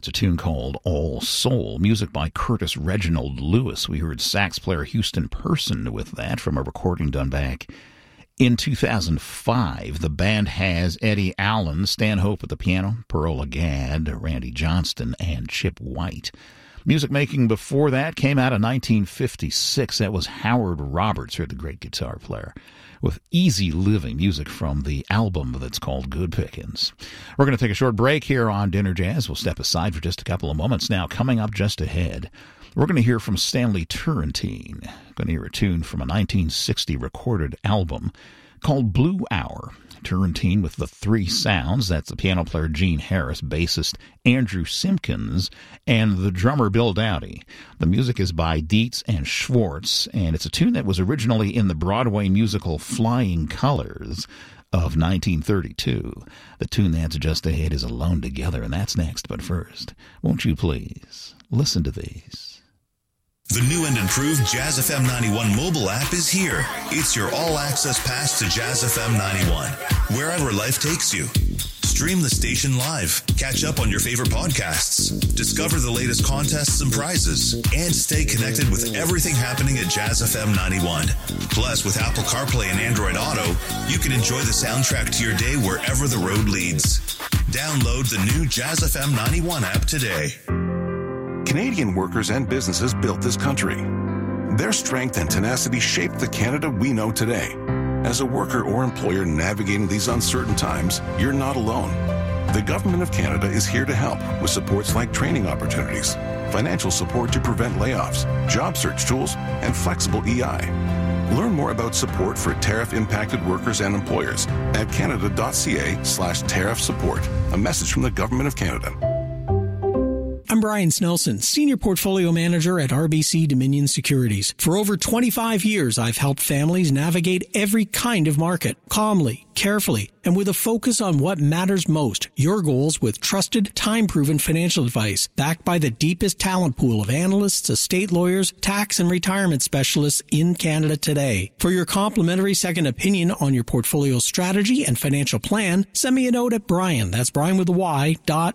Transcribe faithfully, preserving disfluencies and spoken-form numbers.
It's a tune called All Soul, music by Curtis Reginald Lewis. We heard sax player Houston Person with that from a recording done back in two thousand five. The band has Eddie Allen, Stan Hope at the piano, Perola Gadd, Randy Johnston, and Chip White. Music making before that came out in nineteen fifty-six. That was Howard Roberts, the great guitar player, with Easy Living, music from the album that's called Good Pickings. We're going to take a short break here on Dinner Jazz. We'll step aside for just a couple of moments now. Coming up just ahead, we're going to hear from Stanley Turrentine. Going to hear a tune from a nineteen sixty recorded album called Blue Hour. Turrentine with the Three Sounds. That's the piano player Gene Harris, bassist Andrew Simpkins, and the drummer Bill Dowdy. The music is by Dietz and Schwartz, and it's a tune that was originally in the Broadway musical Flying Colors of nineteen thirty-two. The tune that's just ahead is Alone Together, and that's next. But first, won't you please listen to these? The new and improved Jazz F M ninety-one mobile app is here. It's your all-access pass to Jazz F M ninety-one, wherever life takes you. Stream the station live, catch up on your favorite podcasts, discover the latest contests and prizes, and stay connected with everything happening at Jazz F M ninety-one. Plus, with Apple CarPlay and Android Auto, you can enjoy the soundtrack to your day wherever the road leads. Download the new Jazz F M ninety-one app today. Canadian workers and businesses built this country. Their strength and tenacity shaped the Canada we know today. As a worker or employer navigating these uncertain times, you're not alone. The Government of Canada is here to help with supports like training opportunities, financial support to prevent layoffs, job search tools, and flexible E I. Learn more about support for tariff-impacted workers and employers at canada.ca slash tariff support. A message from the Government of Canada. I'm Brian Snelson, Senior Portfolio Manager at R B C Dominion Securities. For over twenty-five years, I've helped families navigate every kind of market, calmly, carefully, and with a focus on what matters most, your goals with trusted, time-proven financial advice, backed by the deepest talent pool of analysts, estate lawyers, tax and retirement specialists in Canada today. For your complimentary second opinion on your portfolio strategy and financial plan, send me a note at Brian, that's Brian with a Y, dot